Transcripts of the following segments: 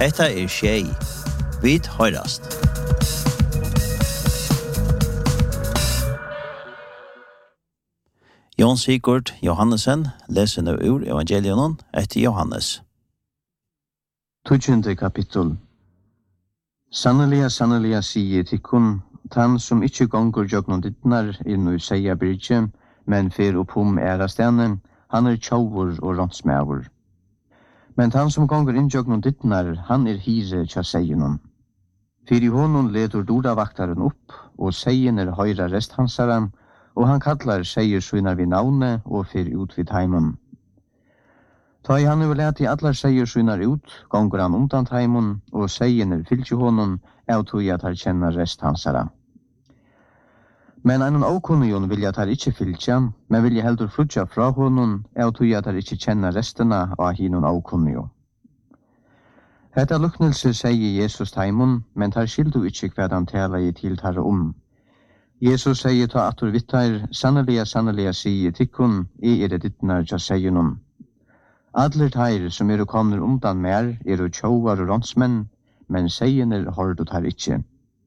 Hetta Shay. Vit høyrast. Jon Sigurd Johannesen leser nå ur evangelion etter Johannes. 20. kapittel. Sanneliga, sanneliga sier tikkun, tan som ikkje gongur jøgnon dittnar inn i seia byrje, men fer oppom ærastene, han tjovur og rondsmævur. Men tan som gongur inn jøgnon dittnar, han hire tja seienun. Fyri honom leder dordavaktaren opp, og seien høyra resthansara, og han kallar seier sunar vid navne og fer ut vid heimun. Ta i han let i allar seier sunar ut, gongur han undan heimun, og seien fylgje honom, av tog at han kjenner resthansara. Men einen åkunnigon vilja at han ikkje fylgja, men vilja heldur flutja fra honom, av tog at han ikkje kjenner restena av hinon åkunnigon. Hetta luknelse sier Jesus heimun, men tar skildu ikkje hva han tala i til tar Jesus sier ta atur vittar, sanneliga, sanneliga sier tikkun, dittnar tja seienun. Adler teir som komner undan mer, tjauar og rondsmenn, men seiener hårdu tar ikkje.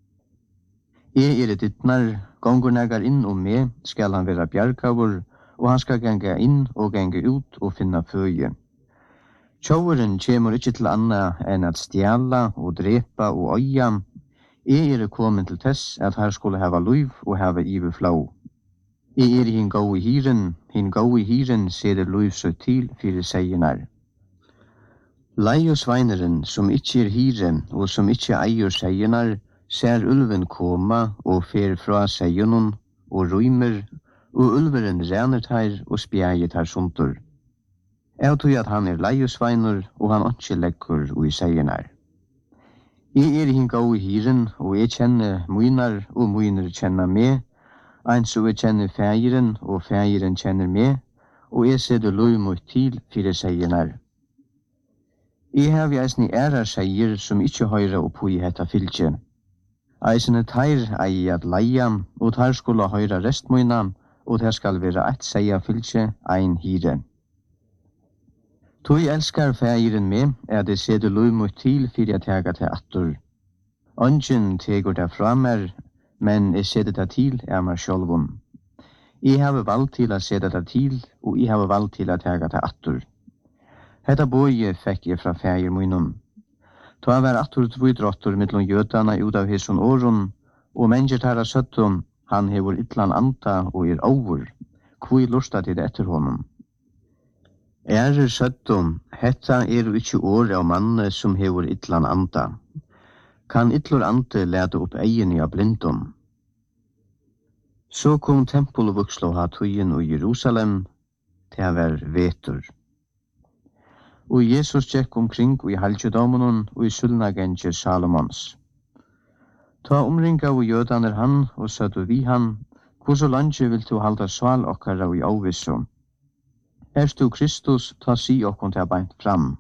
Dittnar, gongur negar inn me, skal han vera bjargavur, og han skal ganga inn og ganga ut og finna føye. Tjauaren kjemur ikkje til anna enn at stjala og drepa og øya. Komin til tess at her skulle hava luiv og hava iverflau. Hin gau i hiren seder luiv så til fyrir seienar. Leiosveineren som ikkje hire og som ikkje eier seienar, ser ulven koma og fer fra seienun og rymer, og ulveren rener her og spjæget her suntur. Jeg tror at han leiosveiner og han ikkje lekkur og i seienar. Hin gau i hiren, og jeg kjenner muinar, og muinar kjenner meg, eins og jeg kjenner fægiren, og fægiren kjenner meg, og jeg seder løy mot til fyrir seienar. Jeg har eisne ærar seier som ikkje høyra oppo i hetta fylgje. Eisne teir ei at leia, og teir skulle høyra restmuina, og teir skal vera eit seia fylgje, ein hire. Tui elskar fægiren med, det seder løy mot til fyrir jeg tega til attur. Ongen tegur det fra mer, men jeg seder det til meg sjálvun. Jeg har valgt til å seder det til, og jeg har valgt til å tega til attur. Hetta bøye fikk jeg fra fægir munnen. Ta var attur tvidrottur mittlom jødana ut av hisson åren, og mennesker tar av søttum, han hever ytlan anta og over. Kvui lusta til etter honom. Søttum, hetta ikkje åre av manne som hever ytlan anta. Kan ytlor ante lede opp egen av blindum. Så kom tempelvuxlo ha tøyen i Jerusalem, til var vetur. Og Jesus gikk omkring i halvdjedomen og i sulnagenje Salomons. Ta omringa og jødaner han, og sødde vi han, hvordan landet vil du halda sval okkara i avvisso? Du Kristus, ta si okkon til beint fram.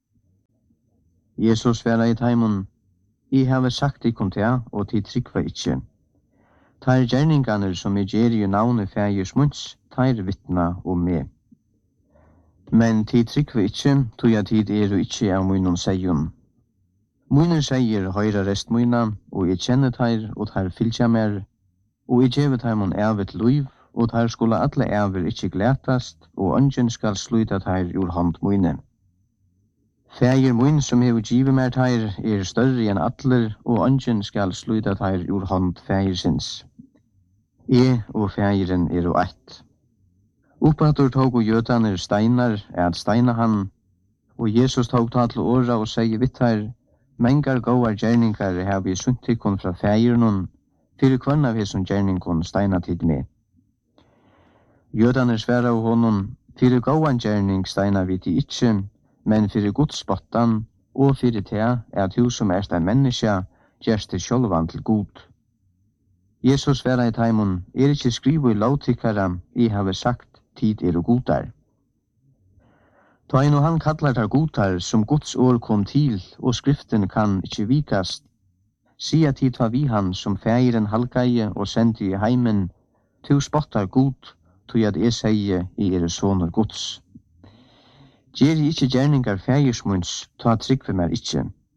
Jesus vera i teimun, jeg har sagt ikon til, og til trykva ikkje. Teir gjerninganer som gjer i navnet fægir smunds, teir vittna meg. Men til trykva ikkje, tog jeg tid ikkje av munnen seion. Munnen seier høyra restmuina, og jeg kjenner teir, og teir fylgja mer, og jeg gjevet heimun evet luiv, og teir skulle alle æver ikkje glætast, og ongen skal sluta teir ur hånd muine. Fægir muin som hever givet mer teir større enn atler, og ongen skal sluta teir ur hånd fægirsins. Og fægiren og eitt. Oppatur tog og jødaner steinar at steina han, og Jesus tog ta til åra og sier vitt her, mengar gåar gjerningar har vi suntikon fra fægirnun, fyrir kvann av hesson gjerningon steina tid med. Jødaner sværa av honom, fyrir gåan gjerning steina vi til ikkje, men fyrir godspottan, og fyrir te at du som ein menneske, gjerst til sjølvan til god. Jesus sværa i teimun, ikkje skrivo i lovtikkara, I have sagt, tid godar. Ta inn og han kallar der godar som Guds år kom til, og skriften kan ikkje vikast. Sia tid var vi han som fægiren halgaie og sendte i heimen, tu spottar god, tog at jeg sier I soner Guds. Gjer ikkje gjerningar fægirsmunds, ta trykve mer ikkje.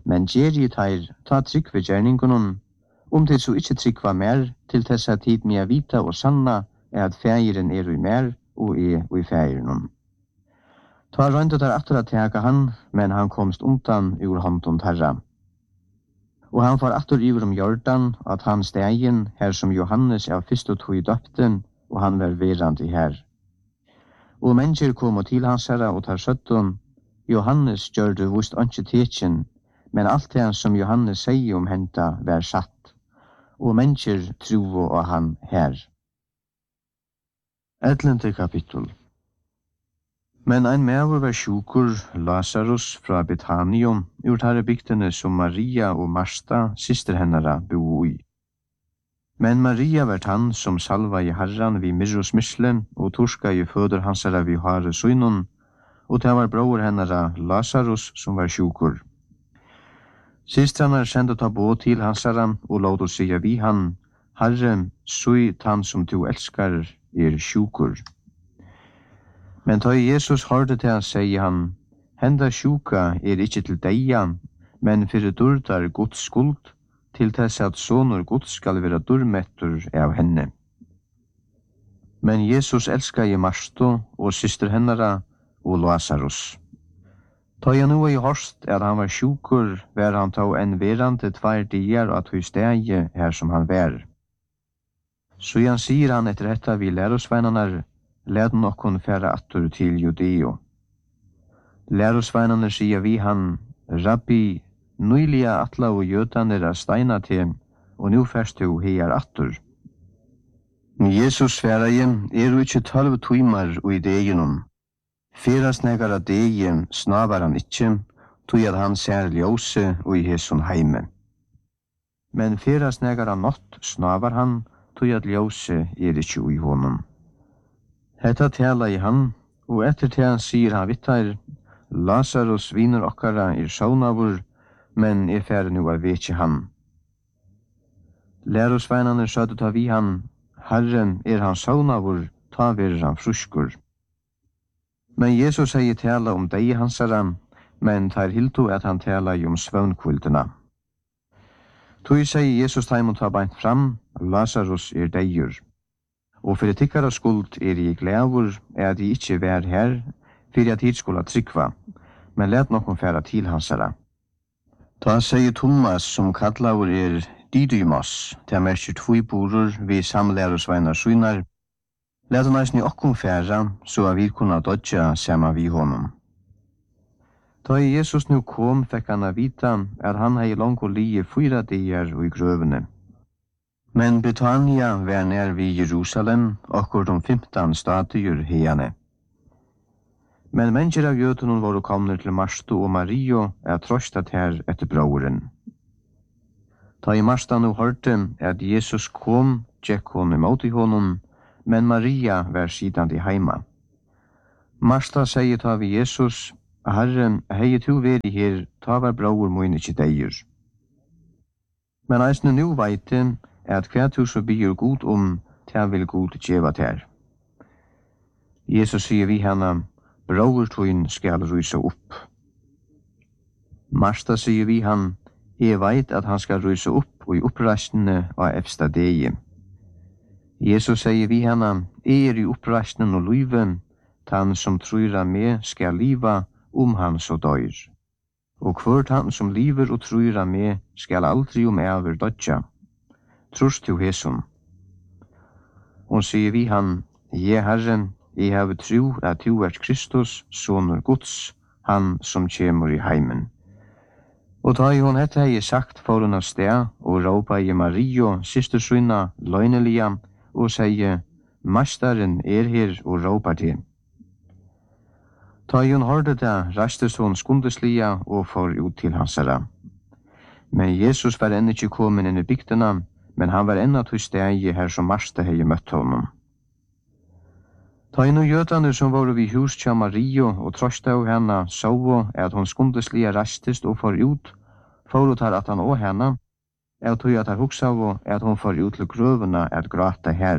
men gjeri teir ta trygg ved gjerningunum, til så ikkje tryggva mer, til tessa tid mea vita og sanna at feiren i mer og i feirenum. Ta røynda der atter at tega han, men han komst undan ur håndon terra. Og han far atter yver Jordan, at han stegin, her som Johannes av fyrst tog i døpten, og han var verand i her. Og mennesker kom til hans herra og tar søtton, Johannes gjør det vust ikke tekjen, men alt det som Johannes sier henta var satt, og mennesker tro av han her. 11. kapittel. Men ein mævur var sjukur, Lazarus fra Betanium, ur tarre bygdene som Maria og Marsta, syster hennara, bo i. Men Maria var han som salva i herran vid myrrosmyslen, og torska i føder hansara vid hare søynun, og det var bror hennara Lazarus som var sjukur. Systrarna sendte ta bå til hansara, og låt oss sige vi han, Herre, søy han som du elskar sjukur. Men da Jesus hørte til han, sier han, henda sjuka ikkje til deia, men fyrir durdar Guds skuld, til tess at sonur Guds skal vera durmettur av henne. Men Jesus elskar i Marsto og syster hennara og Lazarus. Ta jeg nu i horst at han var sjukur, var han ta en verande 2 dier at hui stegi her som han var. Så han sier han etter dette vi lærosveinarnar, led nokkon færa attur til Judeo. Lærosveinarnar sier vi han, Rabbi, nøyliga atla og jødaner steina til, og nu færst du heiar attur. Jesus sværaje, ikkje 12 timar og i deginum. Fyras negara degi snavar han ikkje, tog at han ser ljose og i hesson heime. Men fyras negara natt snavar han, tog at ljose ikkje i honom. Hetta tala i han, og etter til han sier han vittar, Lazarus viner okkara saunavur, men færre nu vekje han. Lærosveinane sødde ta vi han, Herre, han saunavur, ta ver han fruskur. Men Jesus sier tala deg hansara, men tar hilto at han tala svøvnkvildina. Tui sier Jesus taimon ta beint fram, Lazarus deir. Og fyrir tikkara skuld I glævur, at I ikkje vær her, fyrir at hit skulle trykva, men let nokon færa til hansara. Ta sier Thomas, som kallavur Didymos, til merker 2 borur vi samlærosveinar synar, let han eisni okkom færa, så vi kunna dodja sama vi honom. Da Jesus nu kom, fekk han vita at han hei langt lie 4 dier i grøvene. Men Betania var nær vid Jerusalem, okkur 15 stadier heiane. Men mennesker av jøtunum var komne til Marsto og Mario trøstat her etter broren. Da I Marsta nu hørte at Jesus kom, tjekk hon imot I honom, men Maria var sidand I heima. Marsta sier ta vi Jesus, Herre, hei tu veri her, ta var bror moin ikkje deir. Men eisne nu veite at hver tu så byr god ta vil god djeva ter. Jesus sier vi henne, bror tuin skal rysa opp. Marsta sier vi han, veit at han skal rysa opp og I oppreisnene av efsta degi. Jesus sier vi henne, I oppreisnen og lyve, han som trøyra med skal liva han så døyr. Og hvort han som liver og trøyra med skal aldri over dødja. Trust du hesson. Og sier vi han, Herren, I have tro at du Kristus, sonur Guds, han som kjemur I heimen. Og da hon hette hei sagt for hon av sted, og råpa I Mario, systersynna, løgnelia, og sier, Mastaren her og råpa til. Da hon hørte det, rastes hon skundeslia og for ut til hansara. Men Jesus var enn ikkje kommet inn I bygdena, men han var enn at hos stegi her som Marsta hei møtt honom. Ta inn og jødane som var vid hus tja Mario og trøsta av henne så at hon skundeslia rastest og for ut, for tar at han og henne, tog at han huksa av at hon for ut til grøvene at grata her.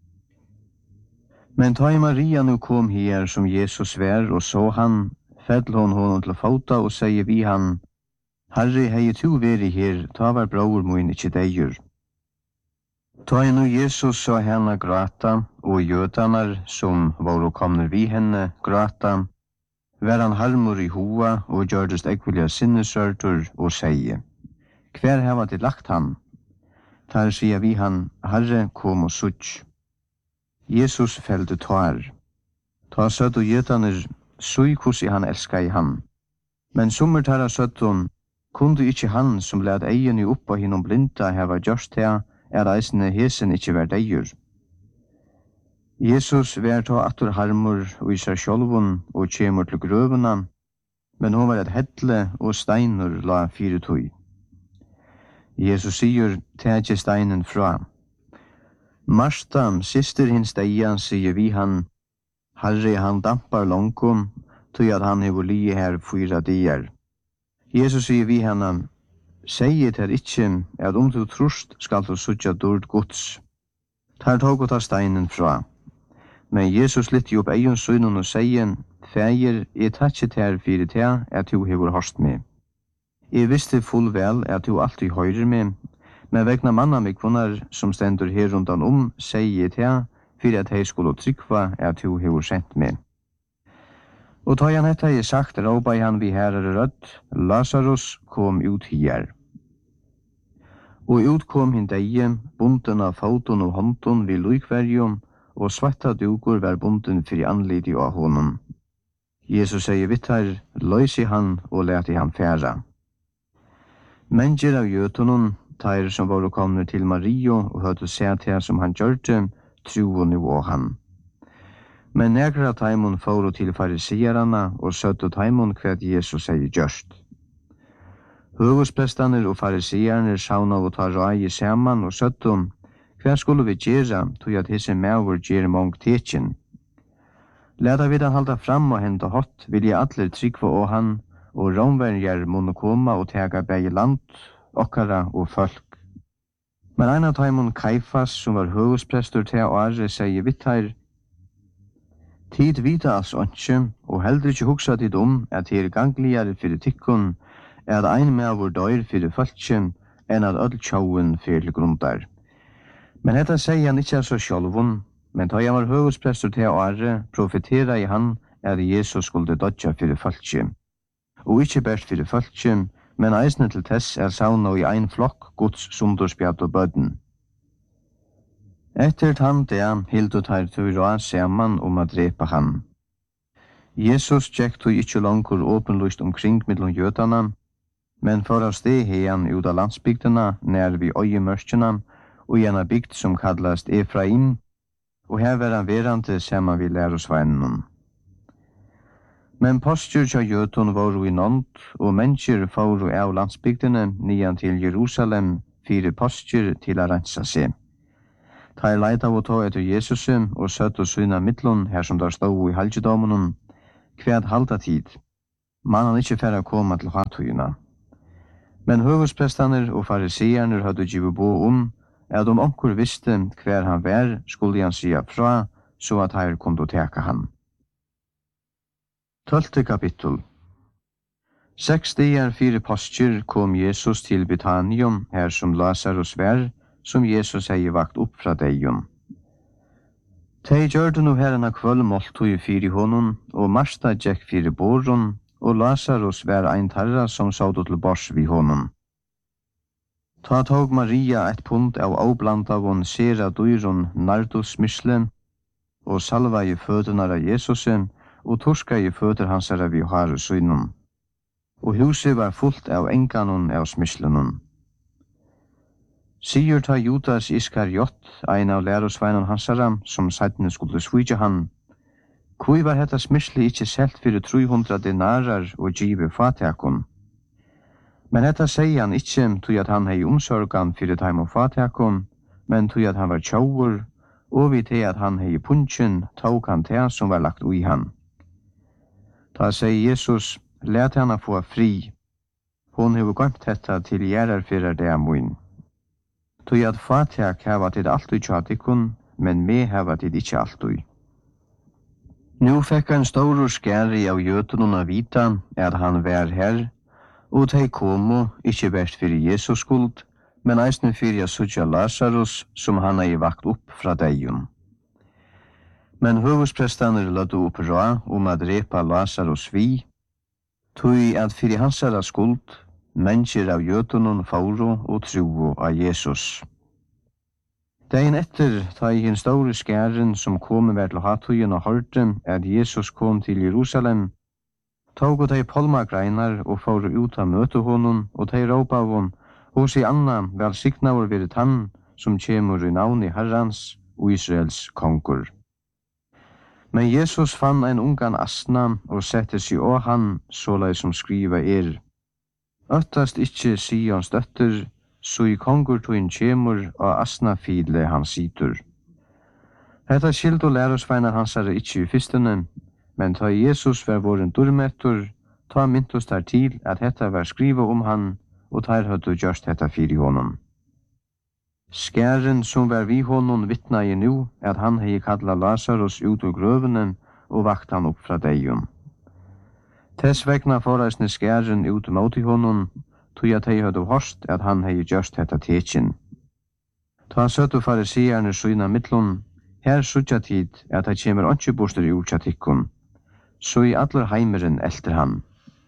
Men ta Maria nu kom her som Jesus var og så han, fedl hon honom til fota og sier vi han, Herre, hei tu veri her, ta var bror mun ikkje deier. Ta nu Jesus så henne grata, og jødanar som var komner vi henne grata, var han harmur i hoa og gjørdest ekvilja sinnesørtur og seie. Hver heva til lagt han? Tar sier vi han, Herre, kom og sutt. Jesus fælde tar. Ta søtt og jødaner, sui kussi han elska i han. Men summer tara søttun, kundu ikkje han som led eieni oppa hinnom blinda heva gjørst her, eisne hesen ikkje vær deier. Jesus vær ta atur harmur og i seg sjolvun og kjemur til grøvuna, men hon var et hedle og steinur la fire tøy. Jesus sier, tætje steinen fra. Marsta, syster hins deia, sier vi han, Herre, han dampar longkom, tøy at han hever li her 4 dier. Jesus sier vi henne, «Seiet her ikkje, at du trust skal du suttja dård gods.» Tar tog og ta steinen fra. Men Jesus lytte opp eion sønnen og sier, «Fægir, jeg tatset her fyrir te, at du hever hørst meg. Jeg visste full vel at du alltid høyrer meg, men vegna manna meg kvinnar som stendur her rundan sier jeg te, fyrir at hei skulle trykva at du hever sendt meg.» Og ta han hetta jeg sagt, råpa han vi herre rødt, Lazarus kom ut hier. Og ut kom hin deie, bunden av foton og hånden vid lykverjum, og svarta dukur var bunden fyrir anlidi av honom. Jesus sier vittar, løysi han og leti han færa. Mennesker av jøtunon, teir som var komne til Mario og høyde sett her som han gjørte, troen og han. Men nekra taimon fóru til farisierana og søttu taimon hver Jesus sier gjørst. Høgusprestaner og farisierane sauna og ta rægi saman og søttu, hver skulle vi gjera, tog at hese mævur gjer mong tekjen. Leta vi han halda fram og henta hot, vil jeg atler tryggva og han, og romverjar munne koma og tega begge land, okkara og folk. Men ein av taimon Kaifas, som var høgusprestur til åre, sier vittar, «Tid vita alls ønske, og heller ikkje hugsa tid at det gangligare fyrir tykkun, at ein mævur døyr fyrir falskje, enn at öll tjauen fyrir grundar.» Men hetta sier han ikkje så sjálvun, men ta han var høgusprestur til åre, profetera i han at Jesus skulle dødja fyrir falskje. Og ikkje bært fyrir falskje, men eisne til tess sauna i ein flokk Guds sundurspjad og bødden. Etter han det hildu tar tøyra saman a drepa han. Jesus tjekk tog ikkje langkur åpenlyst omkring mellom jødana, men for av sted heian ut av landsbygdena nær vi øyemørkjena og gjerne bygd som kallast Efraim, og her var han verande saman vi lærosveinen. Men postjur tja jødun varu i nånd, og mennesker faru av landsbygdene nian til Jerusalem, 4 postjur til a rensa seg. Ta leita og ta etter Jesus og søtt og syna mittlun her som der stod i halvdjedomen, hver halda tid. Man han ikkje færre koma til hatuyina. Men høgusprestaner og farisierner hadde givet bo at onkur visste hver han var, skulle han sia fra, så at her kunne teka han. 12. kapittel. 6 dager 4 postjer kom Jesus til Betanium, her som Lazarus var, som Jesus hei vakt opp fra deion. Tei gjørde nu herrena kvöld måltøy fyri honom, og Marsta gjekk fyri boron, og Lazarus var ein tarra som saudu til bors vi honom. Ta tog Maria et pund av avblandavon sera dyron nardus mysle, og salva i føtunar av Jesus, og torska i føtur hansara vi har synum. Og huset var fullt av enganon av smyslenon. Sigur ta Judas Iskariot, ein av lærosveinon hansara, som seidne skulle svitja han. Kui var hetta smysli ikkje selt fyrir 300 dinarar og givet fatakon. Men hetta sier han ikkje tog at han hei omsorgan fyrir taim og fatakon, men tog at han var tjauur, og vi til at han hei punchen tog han til som var lagt ui han. Ta sier Jesus, let henne få fri. Hon hefur gømt hetta til gjerar fyrir det amoin. Tog at fatak heva tid alltid tjatikon, men me heva tid ikkje alltid. Nu fekk en stor skæri av jøtunon av vita at han var her, Og de komo, ikke best fyrir Jesus skuld, men eisne fyrir a sutja Lazarus, som han hei vakt opp fra deion. Men høvusprestaner lødde opp rå at repa Lazarus vi, tui at fyrir hansara skuld, mennesker av jötunon fauro og truo av Jesus. Dagen etter, ta i hin store skæren som kom ved til hatujen og hørte at Jesus kom til Jerusalem, tog de palmagreinar og for ut av møte honom, og de råpa av hon, hos i Anna velsignaver ved han som kjemur i navn i Herrans og Israels kongur. Men Jesus fann en ungan asna og sette seg av han, sålai som skriva Øttast ikkje Sions døtter, så i kongur toin kjemur og asna fidle han situr. Hetta skild og lærosveinar hansare ikkje i fyrstene, men ta Jesus var våren durmettur, ta myntos der til at hetta var skriva han, og tar høttu gjørst hetta fyrir honom. Skæren som var vi honom vittna i nu, at han hei kalla Lazarus ut ur grøvenen og vakt han opp fra deion. Tess vegna foreisne skæren ut mot i honom, tog at hei høttu horst at han hei gjørst hetta tekin. Ta søttu fariseerne syna mittlun, her sutja tid at hei kjemur ontsi bostur i utjatikkun, så i allar heimeren elter han.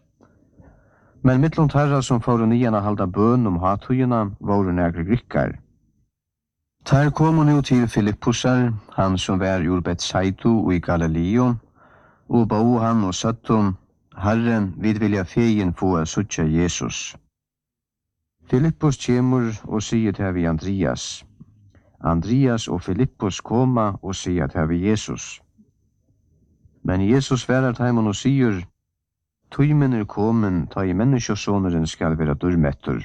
Men mittlun tarra som fóru nian a halda bøn hatujina voru negri grikkar. Tar komu nu til Filippusar, han som var ur Bethsaitu og i Galileo, og bau han og sattum, Herren, vid vilja fegin få a sutja Jesus. Filippus kjemur og sier til vi Andreas. Andreas og Filippus koma og sier til vi Jesus. Men Jesus sverar taimon og sier, Tøymen komen, ta i menneskjøsåneren skal være durmettur.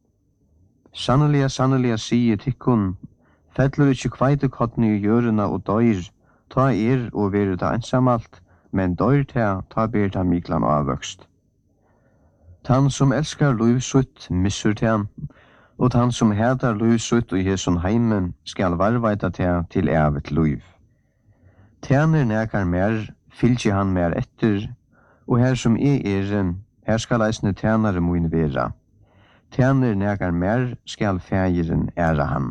Sannelig sier tikkun, fellur ikkje kveitekottni i gjørena og døyr, ta og veru ta ensamalt, men døyr ta ber ta miklan avvøkst. Tan som elskar luivsutt missur ta, og tan som hedar luivsutt i heson heimen skal varvaita ta til evet luiv. Tæner nekar mer, fylgje han mer etter, og her som her skal eisne tænare moin vera. Tæner nekar mer skal fægiren æra han.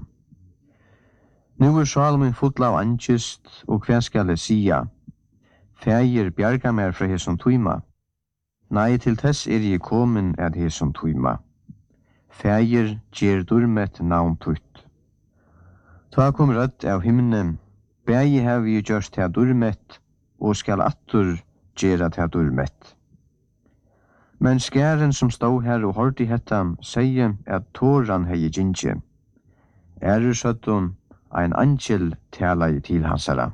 Nu Salmen full av angist, og hva skal jeg sia? Fægir bjarga mer fra heson tuima. Nei, til tess jeg komen at heson tuima. Fægir gjer durmet navn tutt. Ta kom rødt av himne, bægi hev vi gjørst til durmet, og skal attur gjera til durmet. Men skæren som stod her og hørte hetta, sier at tåran hei gynnsje. Søttun, ein angel tala til hansara.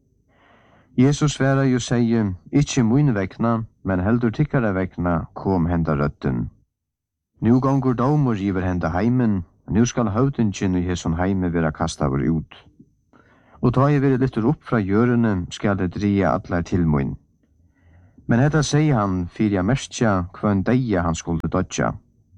Jesus sværa jo sier, ikkje mun vekna, men heldur tikkara vekna kom henda røtten. Nu gongur dómur iver henda heimen, nu skal høvdingen i heson heime vera kastavur ut. Og ta jeg veri lyttur opp fra gjørene, skal det dria allar til mun. Men hetta sier han fyrir merskja kvann deia han skulle dodja.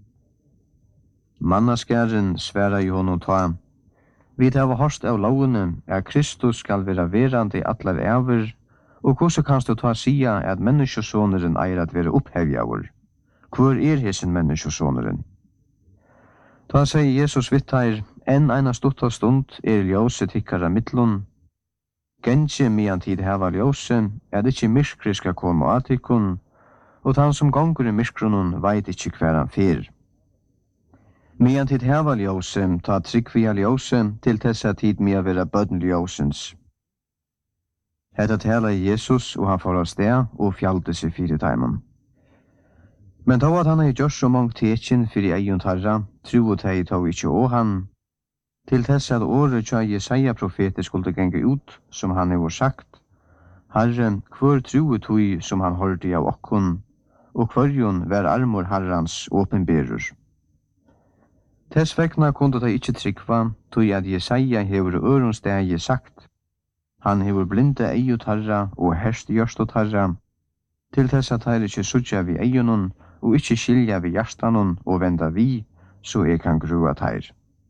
Mannaskæren sværa jo honom ta, vi hava horst av lovene at Kristus skal vera verande i allar æver, og hvordan kanst du ta sia at menneskjøsåneren eier at vera opphevjaver? Hvor hesin menneskjøsåneren? Ta sier Jesus vittar, enn eina stutta stund ljøse tikkara mittlun. Gentje mian tid hava ljøse, ikkje myrkri skal koma av tikkun, og han som gongur i myrkrunun veit ikkje hver han fyr. Mian tid hava ljøse, ta tryggvia ljøse, til tessa tid mia vera bødden ljøsens. Hetta tala i Jesus, og han får av sted, og fjallte seg fyrir taimen. Men då at han hei gjort så mange tekin fyrir eion tarra, truet hei tog ikkje å han, til tess at året tja Jesaja profeter skulle genge ut, som han hei sagt, Herre, hvor truet tog som han hørte av okkon, og kvarjon var armor Herrans åpenberur. Tess vegna kunde de ikkje tryggva, tog at Jesaja hever øronsdegi sagt, han hever blinde eio tarra og herst gjørst tarra, til tess at her ikkje sutja vi eionon, og ikkje skilja vi hjertanon og venda vi, så kan grua teir.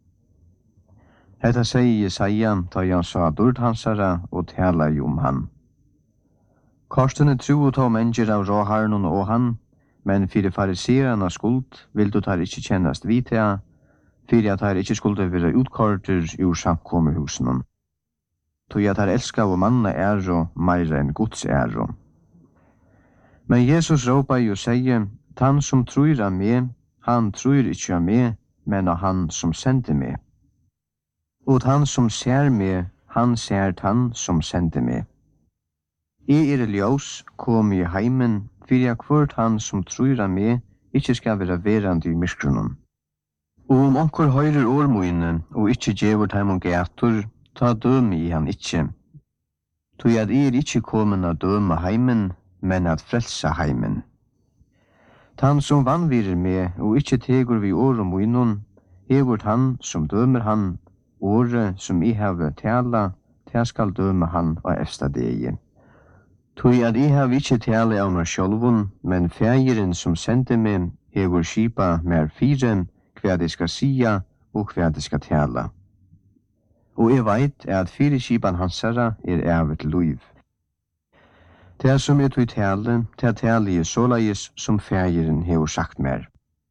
Hetta sier Jesaja, ta han sa durd hansara og tala han. Korstene tro ta mennesker av råharnon og han, men fyrir fariseerna skuld vil du tar ikkje kjennast vitea, fyrir at her ikkje skulle være utkorter ur samkommehusen. Tog at her elska og manna æro meira enn Guds æro. Men Jesus råpa jo seie, «Tan som tror av meg, han tror ikkje av meg, men av han som sender meg. Og han som ser meg, han ser han som sender meg. I ljós kom i heimen, fyrir kvart han som tror av meg, ikkje skal være verande i myskrunnen. Og onkur høyrer årmoine, og ikkje gjevur teimon gator, ta døme i han ikkje. Tog at ikkje komen a døme heimen, men at frelsa heimen. Han som vanvirer med, og ikkje tegur vi årmoinen, hevur han som dømer han, åre som I have tala, ta skal døme han og efsta degi. Tog at I have ikkje tala av meg sjálvun, men fægiren som sender meg, hevur skipa mer fire, hva de skal sia og hva de skal tala. Og jeg veit at fire skipan hansara evet luiv. Det som tog tale, til tale såleis som fægiren hevur sagt mer.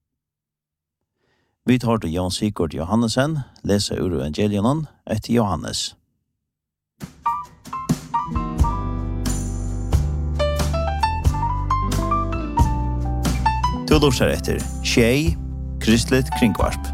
Vi tar til Jan Sigurd Johannesen, lesa ur evangelion etter Johannes. Du lurer etter Tjei, Kristelig Kringvarp.